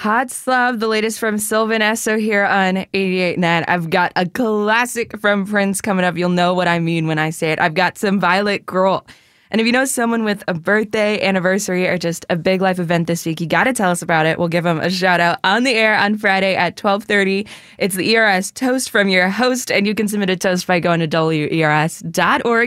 Hot Slub, the latest from Sylvan Esso here on 88.9. I've got a classic from Prince coming up. You'll know what I mean when I say it. I've got some Violet Girl. And if you know someone with a birthday, anniversary, or just a big life event this week, you got to tell us about it. We'll give them a shout out on the air on Friday at 12:30. It's the ERS Toast from your host, and you can submit a toast by going to WERS.org.